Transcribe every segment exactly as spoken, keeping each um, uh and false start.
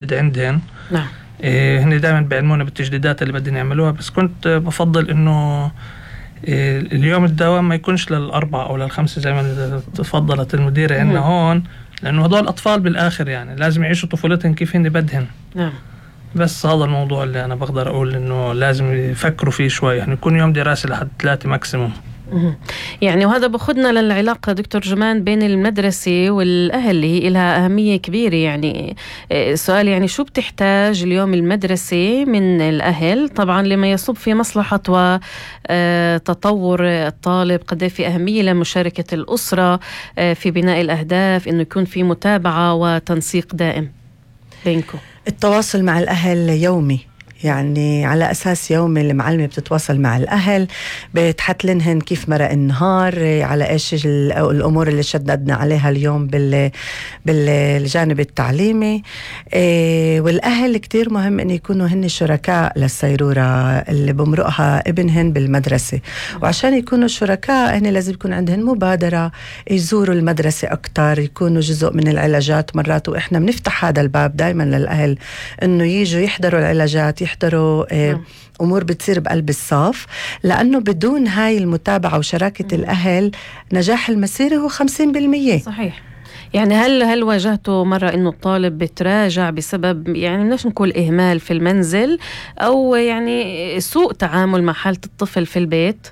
التجديد عندهن. نعم. إيه هن دائما بيعلمونا بالتجديدات اللي بدنا نعملوها، بس كنت بفضل إنه إيه اليوم الدوام ما يكونش للأربعة أو للخمسة زي ما تفضلت المديرة عندنا هون، لأنه هدول أطفال بالآخر يعني لازم يعيشوا طفولتهم كيف هن بدهن. نعم. بس هذا الموضوع اللي أنا بقدر أقول إنه لازم يفكروا فيه شوي، يعني يكون يوم دراسي لحد ثلاثة ماكسيموم. يعني وهذا بخدنا للعلاقة دكتور جمان بين المدرسة والأهل اللي هي لها أهمية كبيرة. يعني سؤال، يعني شو بتحتاج اليوم المدرسة من الأهل طبعا لما يصب في مصلحة وتطور الطالب؟ قد في أهمية لمشاركة الأسرة في بناء الأهداف، إنه يكون في متابعة وتنسيق دائم بينكم. التواصل مع الأهل يومي، يعني على أساس يومي المعلمة بتتواصل مع الأهل، بتحط لنهن كيف مرق النهار، على إيش الأمور اللي شددنا عليها اليوم بال بالجانب التعليمي. إيه والأهل كتير مهم أن يكونوا هن شركاء للسيرورة اللي بمرقها ابنهن بالمدرسة، وعشان يكونوا شركاء هن لازم يكون عندهن مبادرة يزوروا المدرسة أكتر، يكونوا جزء من العلاجات مرات، وإحنا بنفتح هذا الباب دايما للأهل أنه ييجوا يحضروا العلاجات، يحضروا آه أمور بتصير بقلب الصف، لأنه بدون هاي المتابعة وشراكة م. الأهل نجاح المسيرة هو خمسين بالمية. صحيح. يعني هل هل واجهتوا مرة إنه الطالب بتراجع بسبب يعني مش نقول إهمال في المنزل أو يعني سوء تعامل مع حالة الطفل في البيت،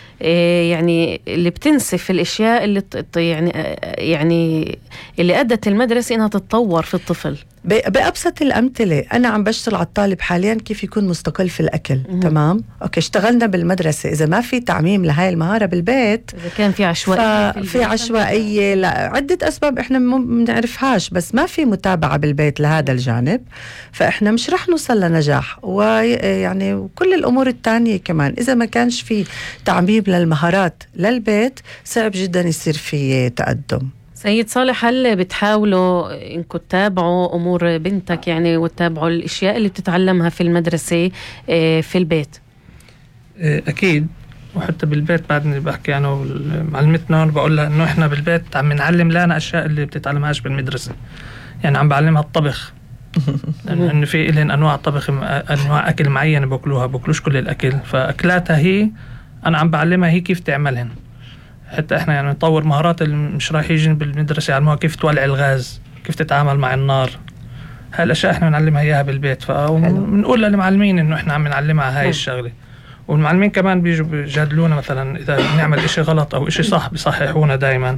يعني اللي بتنسف الاشياء اللي يعني يعني اللي ادت المدرسه انها تتطور في الطفل؟ بأبسط الأمثلة، أنا عم بشتغل على الطالب حاليا كيف يكون مستقل في الأكل. م- تمام أوكي، اشتغلنا بالمدرسة، إذا ما في تعميم لهاي المهارة بالبيت، إذا كان في عشوائية في, في عشوائية لعدة أسباب إحنا ما بنعرفهاش، بس ما في متابعة بالبيت لهذا الجانب، فإحنا مش رح نوصل لنجاح. ويعني كل الأمور التانية كمان إذا ما كانش في تعميم للمهارات للبيت صعب جدا يصير في تقدم. سيد صالح، هل بتحاولوا إنكم تتابعوا أمور بنتك يعني وتتابعوا الأشياء اللي بتتعلمها في المدرسة في البيت؟ أكيد، وحتى بالبيت بعدني بحكي أنا ومعلمتنا بقول لها إنه إحنا بالبيت عم نعلم لنا أشياء اللي بتتعلمهاش بالمدرسة، يعني عم بعلمها الطبخ، لأنه إن في إلين أنواع طبخ، أنواع أكل معينة بأكلوها، بأكلوش كل الأكل، فأكلاتها هي أنا عم بعلمها هي كيف تعملهن، حتى احنا يعني نطور مهارات اللي مش راح يجين بالمدرسة، يعلموها كيف تولع الغاز، كيف تتعامل مع النار. هاي الاشياء احنا بنعلمها اياها بالبيت، فبنقول للمعلمين انه احنا عم نعلمها هاي الشغلة، والمعلمين كمان بيجوا بيجادلونا مثلا اذا بنعمل اشي غلط او اشي صح بيصححونا دايما.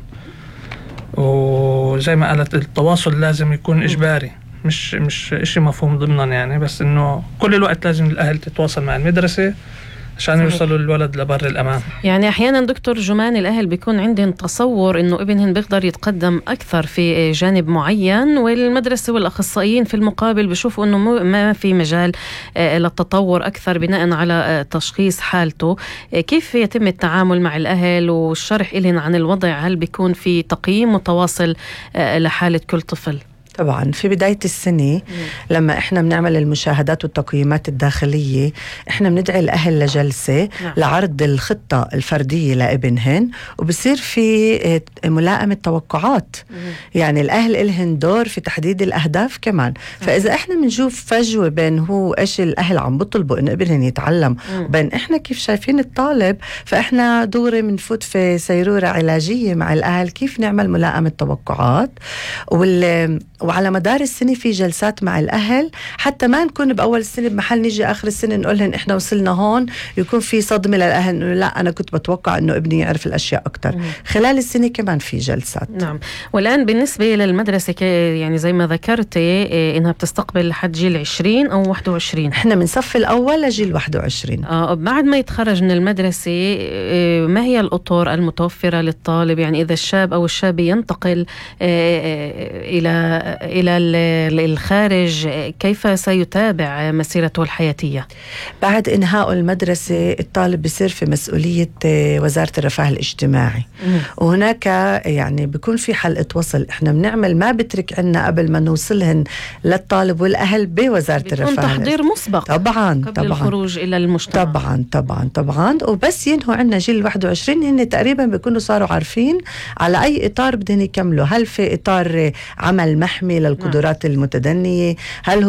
وزي ما قالت التواصل لازم يكون اجباري، مش مش اشي مفهوم ضمنا يعني، بس انه كل الوقت لازم الاهل تتواصل مع المدرسة عشان صحيح. يوصلوا الولد لبر الأمان. يعني أحيانا دكتور جمان الأهل بيكون عندهم تصور إنه ابنهم بيقدر يتقدم أكثر في جانب معين، والمدرسة والأخصائيين في المقابل بيشوفوا إنه ما في مجال للتطور أكثر بناء على تشخيص حالته. كيف يتم التعامل مع الأهل والشرح لهم عن الوضع؟ هل بيكون في تقييم متواصل لحالة كل طفل؟ طبعا في بداية السنة مم. لما احنا بنعمل المشاهدات والتقييمات الداخلية، احنا بندعي الأهل لجلسة نعم. لعرض الخطة الفردية لابنهن، وبصير في ملائمة توقعات. مم. يعني الأهل إلهن دور في تحديد الأهداف كمان. مم. فإذا احنا بنشوف فجوة بين هو ايش الأهل عم بيطلبوا إن ابنهن يتعلم مم. وبين احنا كيف شايفين الطالب، فاحنا دوري بنفوت في سيرورة علاجية مع الأهل كيف نعمل ملائمة توقعات. وال وعلى مدار السنة في جلسات مع الأهل، حتى ما نكون بأول السنة بمحل نيجي آخر السنة نقول لهم إحنا وصلنا هون، يكون في صدمة للأهل إنه لا أنا كنت بتوقع إنه ابني يعرف الأشياء أكتر. مم. خلال السنة كمان في جلسات. نعم. والآن بالنسبة للمدرسة يعني زي ما ذكرتي إنها بتستقبل لحد جيل عشرين أو واحد وعشرين، إحنا من صف الأول لجيل واحد وعشرين. آه بعد ما يتخرج من المدرسة آه ما هي الأطر المتوفرة للطالب؟ يعني إذا الشاب أو الشاب ينتقل آه إلى إلى الخارج، كيف سيتابع مسيرته الحياتية؟ بعد إنهاء المدرسة الطالب بيصير في مسؤولية وزارة الرفاه الاجتماعي. مم. وهناك يعني بيكون في حلقة وصل إحنا بنعمل ما بترك عنا قبل ما نوصلهن للطالب والأهل بوزارة الرفاه. بيكون تحضير مسبق طبعا قبل طبعا الخروج إلى المجتمع. طبعا طبعا طبعا. وبس ينهوا عنا جيل واحد وعشرين هن تقريبا بيكونوا صاروا عارفين على أي إطار بدهم يكملوا. هل في إطار عمل محمي للقدرات المتدنية؟ هل